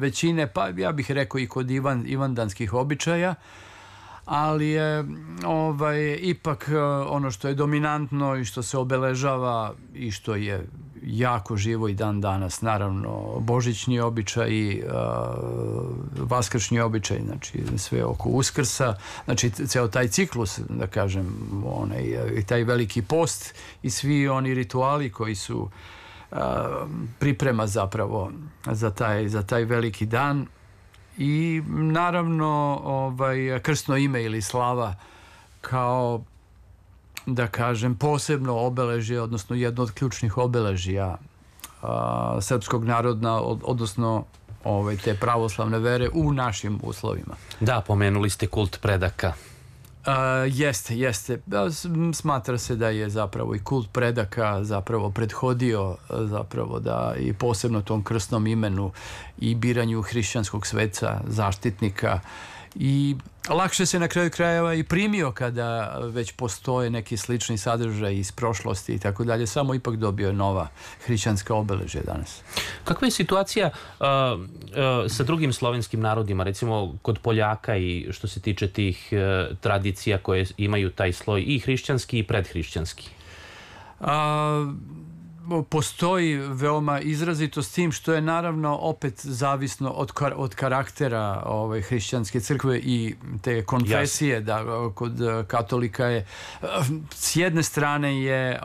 većine, pa ja bih rekao i kod ivandanskih običaja, ali je ipak ono što je dominantno i što se obeležava i što je jako živo i dan danas, naravno božićni običaj, vaskršnji običaj, znači sve oko Uskrsa, znači ceo taj ciklus, da kažem, i taj veliki post i svi oni rituali koji su priprema zapravo za taj veliki dan. I naravno krstno ime ili slava kao, da kažem, posebno obeležje, odnosno jedno od ključnih obeležja srpskog naroda, odnosno te pravoslavne vere u našim uslovima. Da, pomenuli ste kult predaka. Jeste. Smatra se da je zapravo i kult predaka zapravo prethodio zapravo da i posebno tom krstnom imenu i biranju hrišćanskog sveca, zaštitnika, i lakše se na kraju krajeva i primio kada već postoje neki slični sadržaj iz prošlosti i tako dalje, samo ipak dobio nova hrišćanska obeležja danas. Kakva je situacija sa drugim slovenskim narodima, recimo kod Poljaka, i što se tiče tih tradicija koje imaju taj sloj i hrišćanski i predhrišćanski? Postoji veoma izrazito, s tim što je naravno opet zavisno od karaktera hrišćanske crkve i te konfesije. Da, kod katolika je s jedne strane je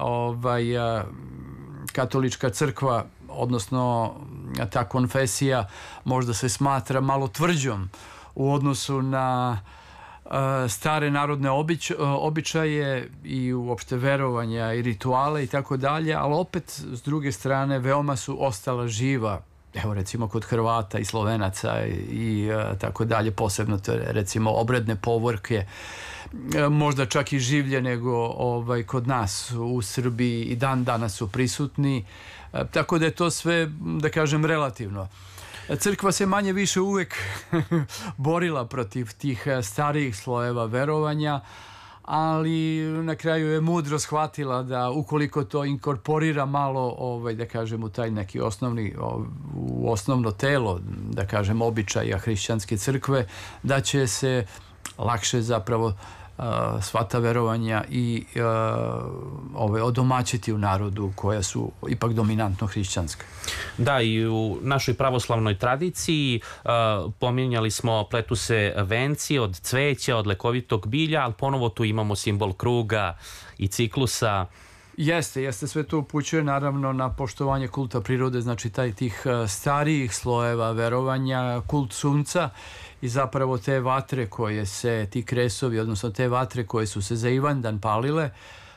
katolička crkva, odnosno ta konfesija možda se smatra malo tvrđom u odnosu na stare narodne običaje i uopšte verovanja i rituale i tako dalje, ali opet s druge strane veoma su ostala živa, evo recimo kod Hrvata i Slovenaca i tako dalje, posebno recimo obredne povorke, možda čak i življe nego kod nas u Srbiji i dan danas su prisutni, tako da je to sve, da kažem, relativno. Crkva se manje više uvek borila protiv tih starijih slojeva verovanja, ali na kraju je mudro shvatila da ukoliko to inkorporira malo, da kažem, u taj neki osnovno telo, da kažem, običaja hrišćanske crkve, da će se lakše zapravo sva ta verovanja i odomaćiti u narodu koja su ipak dominantno hrišćanska. Da, i u našoj pravoslavnoj tradiciji pominjali smo, pletu se venci od cveća, od lekovitog bilja, ali ponovo tu imamo simbol kruga i ciklusa. Jeste, sve to upućuje naravno na poštovanje kulta prirode, znači tih starijih slojeva verovanja, kult sunca i zapravo te vatre koje se, ti kresovi, odnosno te vatre koje su se za Ivandan palile,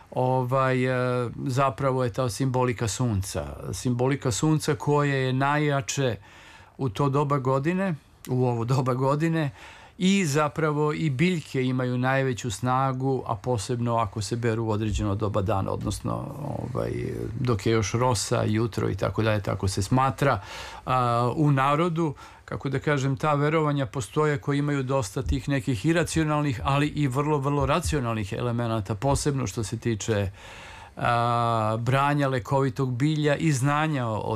zapravo je ta simbolika sunca koje je najjače u to doba godine, u ovo doba godine, i zapravo i biljke imaju najveću snagu, a posebno ako se beru u određeno doba dana, odnosno dok je još rosa, jutro i tako dalje, tako se smatra u narodu. Kako da kažem, ta verovanja postoje koji imaju dosta tih nekih iracionalnih, ali i vrlo, vrlo racionalnih elemenata, posebno što se tiče branja lekovitog bilja i znanja o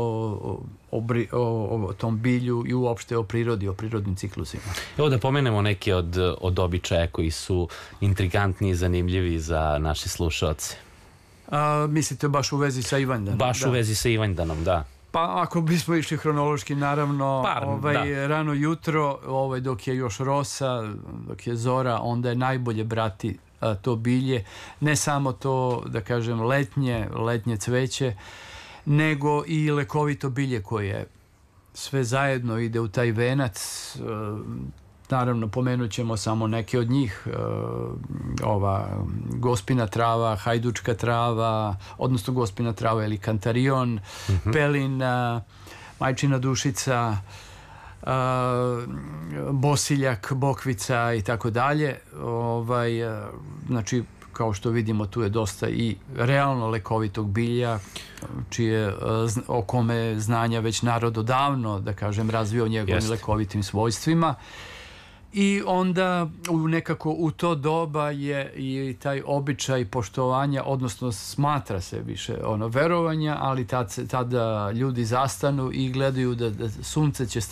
tom bilju i uopšte o prirodi, o prirodnim ciklusima. Evo da pomenemo neke od običaja koji su intrigantni i zanimljivi za naše slušaoce. Mislite baš u vezi sa Ivandanom? Baš u vezi sa Ivandanom, da. Pa ako bismo išli hronološki, naravno, rano jutro, dok je još rosa, dok je zora, onda je najbolje brati to bilje, ne samo to, da kažem, letnje cveće, nego i lekovito bilje koje sve zajedno ide u taj venac. Naravno, pomenut ćemo samo neke od njih, ova gospina trava, hajdučka trava, odnosno gospina trava ili kantarion, pelin, majčina dušica, bosiljak, bokvica i tako dalje. Znači, kao što vidimo, tu je dosta i realno lekovitog bilja, o kome znanja već narod odavno, da kažem, razvio njegovim lekovitim svojstvima. I onda nekako u to doba je i taj običaj poštovanja, odnosno smatra se više verovanja, ali tada ljudi zastanu i gledaju da sunce će